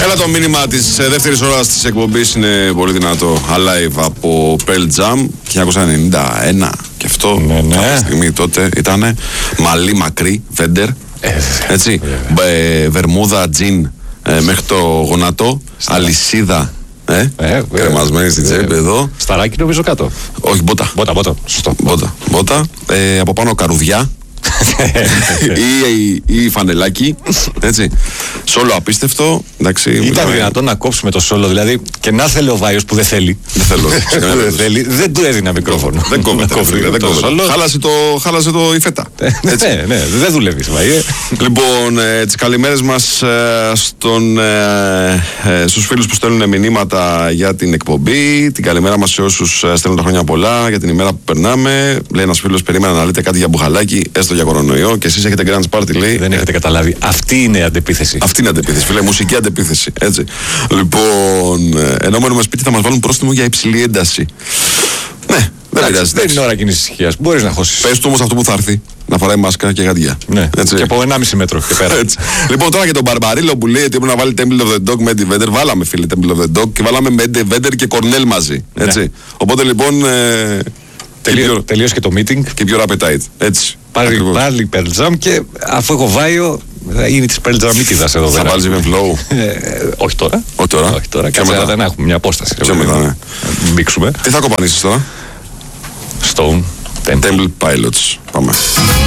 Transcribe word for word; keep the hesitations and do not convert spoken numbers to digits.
Έλα, το μήνυμα της δεύτερης ώρας της εκπομπής είναι πολύ δυνατό. Alive από Pearl Jam χίλια εννιακόσια ενενήντα ένα. Και αυτό ναι, ναι. κάποια στιγμή τότε ήτανε μαλλί μακρύ, Φέντερ. Ε, έτσι. Ε, βερμούδα, τζιν ε, μέχρι το γονατό. Στα... Αλυσίδα. Ε, ε, κρεμασμένη στην τσέπη εδώ. Σταράκι νομίζω κάτω. Όχι, μπότα. Μπότα, μπότα. Σωστό. Μπότα. μπότα. Ε, από πάνω καρουδιά. ή, ή, ή φανελάκι. Έτσι. Σόλο απίστευτο. Εντάξει, ήταν μιλάμε... δυνατόν να κόψουμε το σόλο, δηλαδή και να θέλει ο Βάιος που δεν θέλει. Δεν θέλω. δεν, θέλει, δεν του έδινα μικρόφωνο. Δεν κόβεται. δεν κόβεται. Χάλασε, το, χάλασε το η φέτα. ναι, ναι, δεν δουλεύει. Λοιπόν, ε, τις καλημέρες μας ε, στον, ε, ε, στους φίλους που στέλνουν μηνύματα για την εκπομπή. Την καλημέρα μας σε όσους στέλνουν τα χρόνια πολλά για την ημέρα που περνάμε. Λέει ένας φίλος, περίμενα να λέτε κάτι για μπουχαλάκι, έστω για κορονοϊό, και εσείς έχετε grand party, λέει. Δεν έχετε καταλάβει. Αυτή είναι η αντεπίθεση. Αυτή είναι η αντεπίθεση, φίλε, μουσική αντεπίθεση. Έτσι. Λοιπόν, ενώ μένουμε σπίτι θα μας βάλουν πρόστιμο για υψηλή ένταση. Ναι, δεν πειράζει. Δεν είναι ώρα κοινής ησυχίας. Μπορείς να χώσεις. Πες του όμως αυτό που θα έρθει. Να φοράει μάσκα και γαντιά. Ναι, έτσι. Και από ενάμιση μέτρο και πέρα. Έτσι. Λοιπόν, τώρα για τον Μπαρμπαρίλο που λέει ότι έπρεπε να βάλει Temple of the Dog με Eddie Vedder. Βάλαμε, φίλε, Temple of the Dog και βάλαμε με Eddie Vedder και Κορνέλ μαζί. Έτσι. Ναι. Οπότε λοιπόν. Ε, Τελείω, τελείωσε και το meeting. Και πιο appetite. Έτσι. Πάλι, πάλι Pearl Jam, και αφού έχω Βάιο, θα γίνει τη Pearl Jamίτιδας εδώ πέρα. Θα βάλεις με flow. ε, όχι τώρα. Όχι τώρα. Όχι τώρα. Κάτσε να έχουμε μια απόσταση. Πιο μετά, ναι. Μπήξουμε. Τι θα κοπανίσεις τώρα? Stone Temple. Temple Pilots. Πάμε.